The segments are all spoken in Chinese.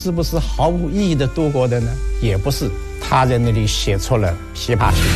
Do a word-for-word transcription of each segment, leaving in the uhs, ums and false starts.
是不是毫无意义的度过的呢？也不是，他在那里写出了《琵琶行》。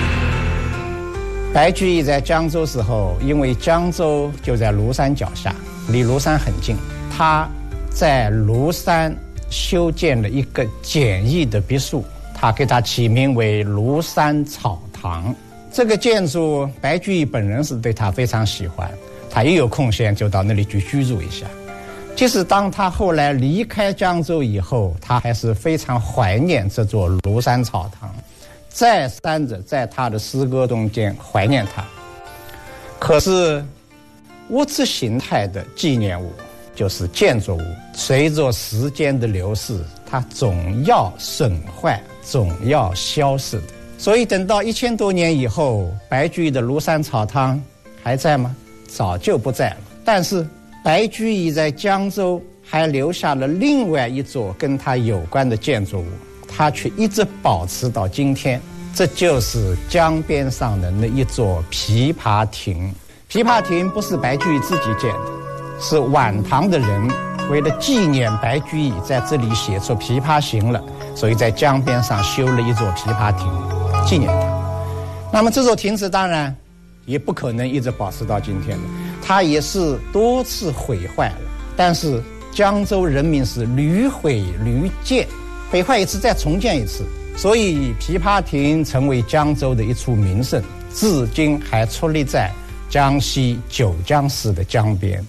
白居易在江州时候，因为江州就在庐山脚下，离庐山很近，他在庐山修建了一个简易的别墅，他给它起名为庐山草堂。这个建筑，白居易本人是对他非常喜欢，他一有空闲就到那里去居住一下。即使当他后来离开江州以后，他还是非常怀念这座庐山草堂，再三的在他的诗歌中间怀念他。可是物质形态的纪念物，就是建筑物，随着时间的流逝，它总要损坏，总要消逝的。所以等到一千多年以后，白居易的庐山草堂还在吗？早就不在了。但是白居易在江州还留下了另外一座跟他有关的建筑物，他却一直保持到今天，这就是江边上的那一座琵琶亭。琵琶亭不是白居易自己建的，是晚唐的人为了纪念白居易在这里写出《琵琶行》了，所以在江边上修了一座琵琶亭纪念他。那么这座亭子当然也不可能一直保持到今天的，它也是多次毁坏了，但是江州人民是屡毁屡建，毁坏一次再重建一次，所以琵琶亭成为江州的一处名胜，至今还矗立在江西九江市的江边。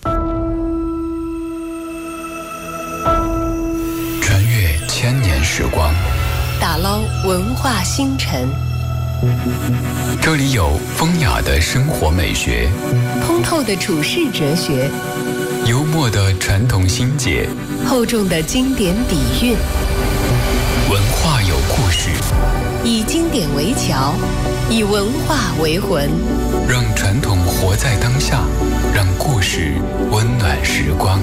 穿越千年时光， 打捞文化星辰， 这里有风雅的生活美学， 通透的处世哲学， 幽默的传统心结， 厚重的经典底蕴。 文化有故事， 以经典为桥，以文化为魂， 让传统活在当下，让故事温暖时光。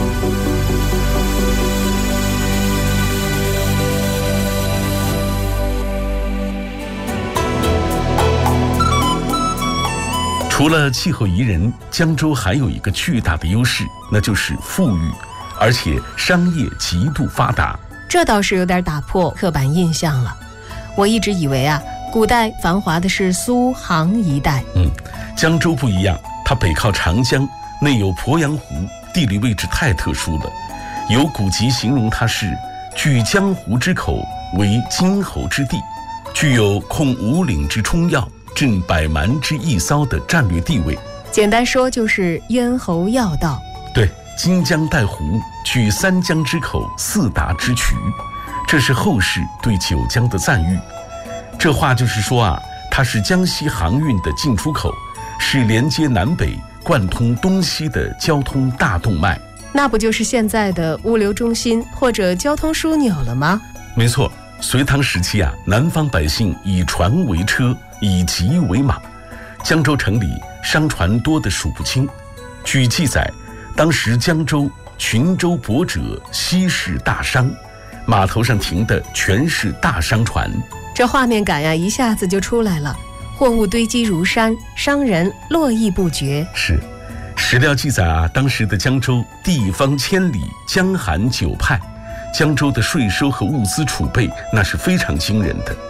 除了气候宜人，江州还有一个巨大的优势，那就是富裕，而且商业极度发达。 这倒是有点打破刻板印象了。我一直以为啊，古代繁华的是苏杭一带。 嗯，江州不一样，它北靠长江，内有鄱阳湖，地理位置太特殊了。有古籍形容它是据江湖之口，为金侯之地，具有控五岭之冲要，镇百蛮之一骚的战略地位。 简单说就是咽喉要道。 对，金江带湖，据三江之口，四达之渠，这是后世对九江的赞誉。这话就是说啊，它是江西航运的进出口，是连接南北、贯通东西的交通大动脉。 那不就是现在的物流中心或者交通枢纽了吗？ 没错，隋唐时期啊，南方百姓以船为车，以骑为马，江州城里商船多得数不清。据记载，当时江州群舟泊者，悉是大商，码头上停的全是大商船。 这画面感呀，一下子就出来了，货物堆积如山，商人络绎不绝。 是，史料记载啊，当时的江州地方千里，江寒九派，江州的税收和物资储备那是非常惊人的。